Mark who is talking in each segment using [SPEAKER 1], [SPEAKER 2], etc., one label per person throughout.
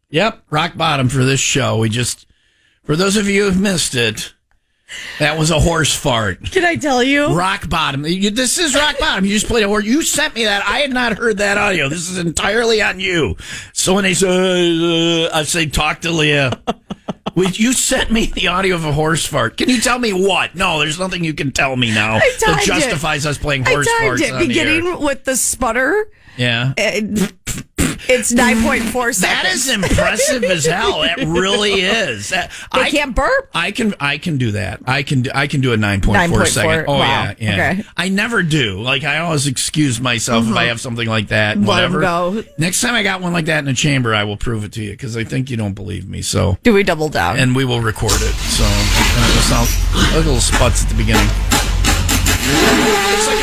[SPEAKER 1] Yep, rock bottom for this show. For those of you who've missed it, that was a horse fart.
[SPEAKER 2] Can I tell you?
[SPEAKER 1] Rock bottom. This is rock bottom. You just played a horse. You sent me that. I had not heard that audio. This is entirely on you. So when they say, I say, talk to Leah. You sent me the audio of a horse fart. Can you tell me what? No, there's nothing you can tell me now that justifies us playing horse farts on
[SPEAKER 2] beginning with the sputter.
[SPEAKER 1] Yeah.
[SPEAKER 2] It's 9.4 seconds.
[SPEAKER 1] That is impressive as hell. It really is.
[SPEAKER 2] I can't burp.
[SPEAKER 1] I can do that. I can do a 9.4 second. Oh,
[SPEAKER 2] wow.
[SPEAKER 1] yeah.
[SPEAKER 2] Okay.
[SPEAKER 1] I never do. Like, I always excuse myself if I have something like that. Whatever.
[SPEAKER 2] Go.
[SPEAKER 1] Next time I got one like that in a chamber, I will prove it to you because I think you don't believe me. So
[SPEAKER 2] do we double down?
[SPEAKER 1] And we will record it. So little spots at the beginning. It's like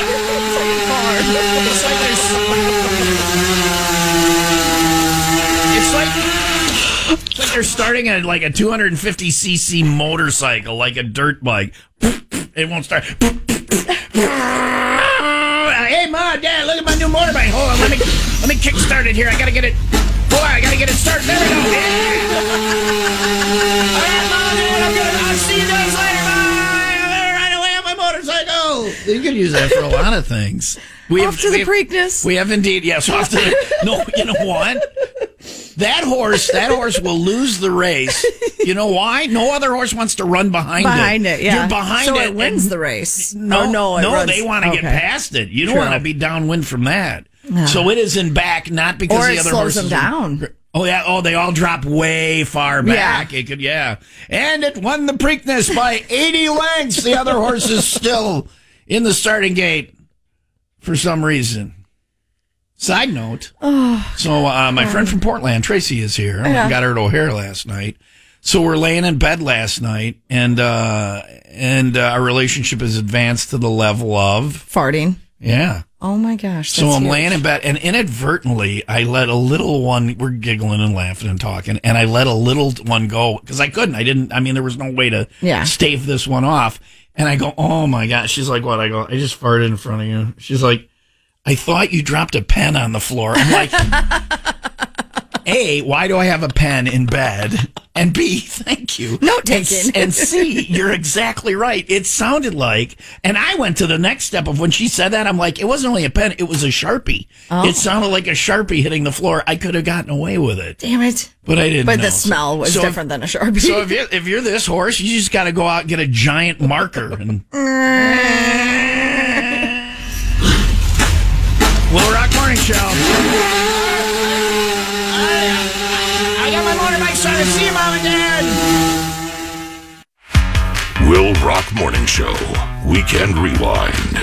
[SPEAKER 1] they're starting at like a 250cc motorcycle, like a dirt bike. It won't start. Hey, Mom, Dad, look at my new motorbike. Hold on, let me kickstart it here. I gotta get it. Hold on, I gotta get it started. There we go. All right, Mom, Dad, I'll see you guys later. Bye. I'm gonna ride away on my motorcycle. You can use that for a lot of things.
[SPEAKER 2] Off to the Preakness.
[SPEAKER 1] We have indeed, yes. Off to the. No, you know what? That horse will lose the race. You know why? No other horse wants to run behind it.
[SPEAKER 2] Yeah.
[SPEAKER 1] You're behind
[SPEAKER 2] so
[SPEAKER 1] it.
[SPEAKER 2] it wins the race.
[SPEAKER 1] No, they want to get past it. You don't want to be downwind from that.
[SPEAKER 2] No.
[SPEAKER 1] So it is in back, not because
[SPEAKER 2] or
[SPEAKER 1] the other
[SPEAKER 2] slows
[SPEAKER 1] horses
[SPEAKER 2] them down.
[SPEAKER 1] Oh yeah. Oh, they all drop way far back.
[SPEAKER 2] Yeah.
[SPEAKER 1] It could, and it won the Preakness by 80 lengths. The other horse is still in the starting gate for some reason. Side note. So my friend from Portland, Tracy, is here. I got her at O'Hare last night. So we're laying in bed last night, and our relationship is advanced to the level of
[SPEAKER 2] farting.
[SPEAKER 1] Yeah.
[SPEAKER 2] Oh my gosh.
[SPEAKER 1] So I'm laying in bed, and inadvertently I let a little one. We're giggling and laughing and talking, and I let a little one go because I couldn't. I didn't. I mean, there was no way to stave this one off. And I go, oh my gosh. She's like, what? I go, I just farted in front of you. She's like, I thought you dropped a pen on the floor. I'm like, A, why do I have a pen in bed? And B, thank you.
[SPEAKER 2] Note taken.
[SPEAKER 1] And C, you're exactly right. It sounded like, and I went to the next step of when she said that, I'm like, it wasn't only a pen, it was a Sharpie. Oh. It sounded like a Sharpie hitting the floor. I could have gotten away with it.
[SPEAKER 2] Damn it.
[SPEAKER 1] But I didn't know.
[SPEAKER 2] But the smell was different than a Sharpie.
[SPEAKER 1] So if you're this horse, you just got to go out and get a giant marker. And Will Rock Morning Show. I got my motorbike started. See you, Mom and Dad.
[SPEAKER 3] Will Rock Morning Show. Weekend Rewind.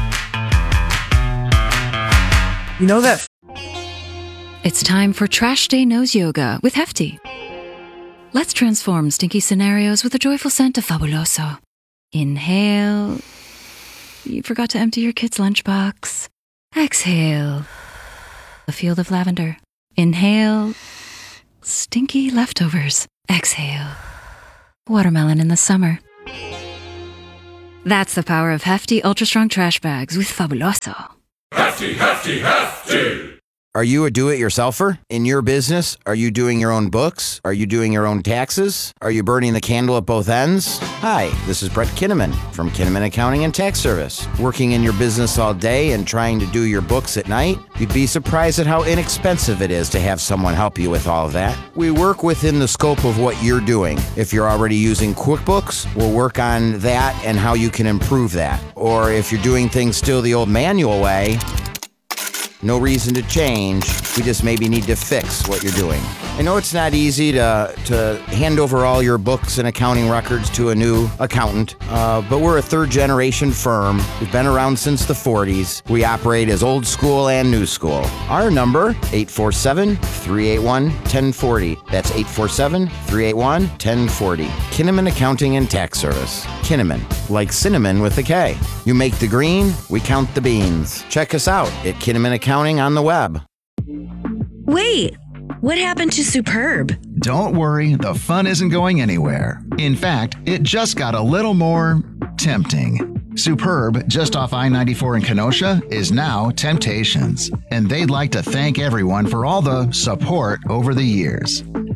[SPEAKER 4] You know that.
[SPEAKER 5] It's time for Trash Day Nose Yoga with Hefty. Let's transform stinky scenarios with a joyful scent of Fabuloso. Inhale. You forgot to empty your kid's lunchbox. Exhale. A field of lavender. Inhale. Stinky leftovers. Exhale. Watermelon in the summer. That's the power of Hefty Ultra Strong Trash Bags with Fabuloso.
[SPEAKER 3] Hefty, hefty, hefty!
[SPEAKER 6] Are you a do-it-yourselfer? In your business, are you doing your own books? Are you doing your own taxes? Are you burning the candle at both ends? Hi, this is Brett Kinnaman from Kinnaman Accounting and Tax Service. Working in your business all day and trying to do your books at night? You'd be surprised at how inexpensive it is to have someone help you with all of that. We work within the scope of what you're doing. If you're already using QuickBooks, we'll work on that and how you can improve that. Or if you're doing things still the old manual way, no reason to change. We just maybe need to fix what you're doing. I know it's not easy to hand over all your books and accounting records to a new accountant, but we're a third-generation firm. We've been around since the 40s. We operate as old school and new school. Our number, 847-381-1040. That's 847-381-1040. Kinnaman Accounting and Tax Service. Kinnaman, like cinnamon with a K. You make the green, we count the beans. Check us out at Kinnaman Accounting on the web.
[SPEAKER 7] Wait, what happened to Superb?
[SPEAKER 8] Don't worry, the fun isn't going anywhere. In fact, it just got a little more tempting. Superb, just off I-94 in Kenosha, is now Temptations, and they'd like to thank everyone for all the support over the years.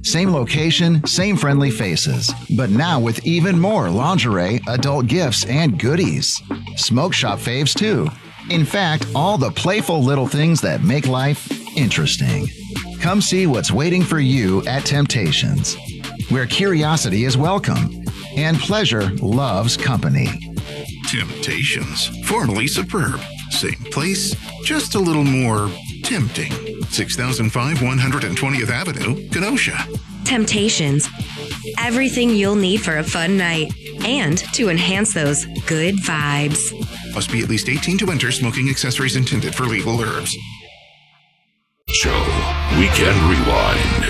[SPEAKER 8] Same location, same friendly faces, but now with even more lingerie, adult gifts, and goodies. Smoke shop faves too. In fact, all the playful little things that make life interesting. Come see what's waiting for you at Temptations, where curiosity is welcome and pleasure loves company.
[SPEAKER 3] Temptations, formerly Superb. Same place, just a little more tempting. 6005 120th Avenue, Kenosha.
[SPEAKER 7] Temptations. Everything you'll need for a fun night and to enhance those good vibes.
[SPEAKER 3] Must be at least 18 to enter. Smoking accessories intended for legal herbs. Show Weekend Rewind.